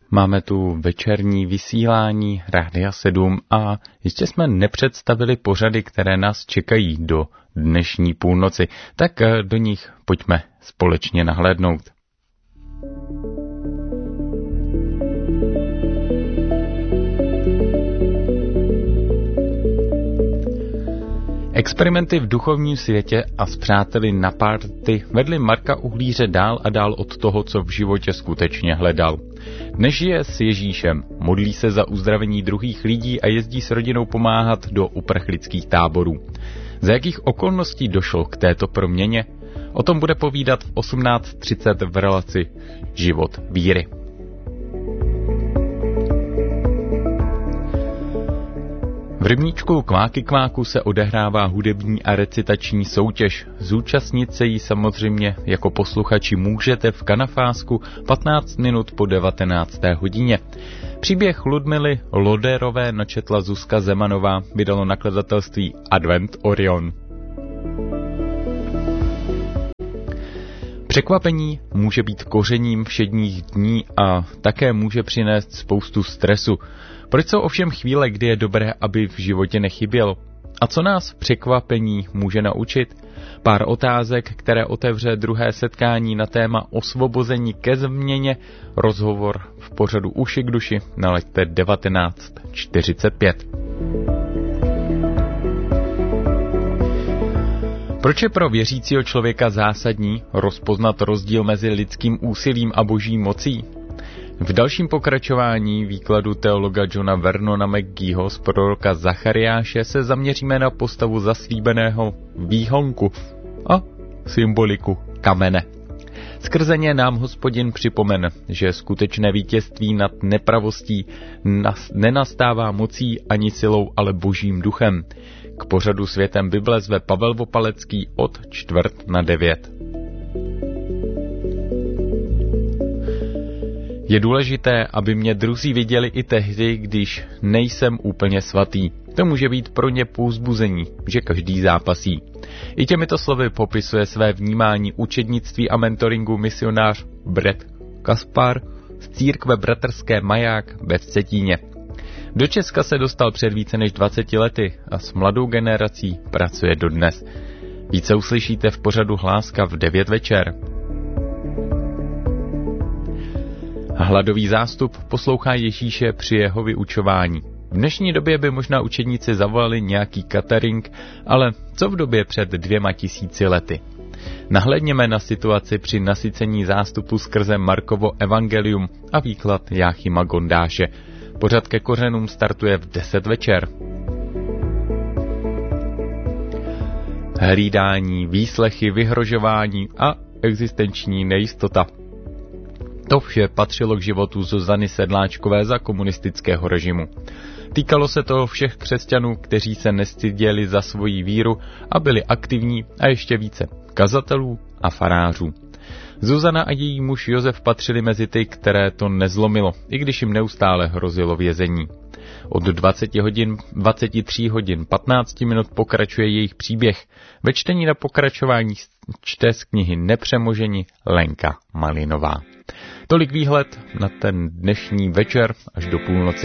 Máme tu večerní vysílání Rádia 7 a ještě jsme nepředstavili pořady, které nás čekají do dnešní půlnoci, tak do nich pojďme společně nahlédnout. Experimenty v duchovním světě a s přáteli na párty vedli Marka Uhlíře dál a dál od toho, co v životě skutečně hledal. Dnes žije s Ježíšem, modlí se za uzdravení druhých lidí a jezdí s rodinou pomáhat do uprchlických táborů. Za jakých okolností došlo k této proměně? O tom bude povídat v 18:30 v relaci Život víry. V rybníčku Kváky Kváku se odehrává hudební a recitační soutěž. Zúčastnit se jí samozřejmě jako posluchači můžete v Kanafásku 15 minut po 19. hodině. Příběh Ludmily Loderové načetla Zuzka Zemanová, vydalo nakladatelství Advent Orion. Překvapení může být kořením všedních dní a také může přinést spoustu stresu. Proč jsou ovšem chvíle, kdy je dobré, aby v životě nechybělo? A co nás překvapení může naučit? Pár otázek, které otevře druhé setkání na téma osvobození ke změně. Rozhovor v pořadu Uši k duši, nalaďte 19:45. Proč je pro věřícího člověka zásadní rozpoznat rozdíl mezi lidským úsilím a boží mocí? V dalším pokračování výkladu teologa Johna Vernona McGeeho z proroka Zachariáše se zaměříme na postavu zaslíbeného výhonku a symboliku kamene. Skrze ně nám Hospodin připomene, že skutečné vítězství nad nepravostí nenastává mocí ani silou, ale božím duchem. K pořadu Světem Bible zve Pavel Vopalecký od 8:45. Je důležité, aby mě druzí viděli i tehdy, když nejsem úplně svatý. To může být pro ně povzbuzení, že každý zápasí. I těmito slovy popisuje své vnímání učednictví a mentoringu misionář Brett Kaspar z církve Bratrské Maják ve Vsetíně. Do Česka se dostal před více než 20 lety a s mladou generací pracuje dodnes. Více uslyšíte v pořadu Hláska v 9 večer. Hladový zástup poslouchá Ježíše při jeho vyučování. V dnešní době by možná učedníci zavolali nějaký catering, ale co v době před 2000 lety? Nahlédněme na situaci při nasycení zástupu skrze Markovo evangelium a výklad Jáchyma Gondáše. Pořad ke kořenům startuje v 10 večer. Hlídání, výslechy, vyhrožování a existenční nejistota. To vše patřilo k životu Zuzany Sedláčkové za komunistického režimu. Týkalo se toho všech křesťanů, kteří se nestyděli za svoji víru a byli aktivní, a ještě více kazatelů a farářů. Zuzana a její muž Josef patřili mezi ty, které to nezlomilo, i když jim neustále hrozilo vězení. Od 23 hodin 15 minut pokračuje jejich příběh. Ve čtení na pokračování čte z knihy Nepřemoženi Lenka Malinová. Tolik výhled na ten dnešní večer až do půlnoci.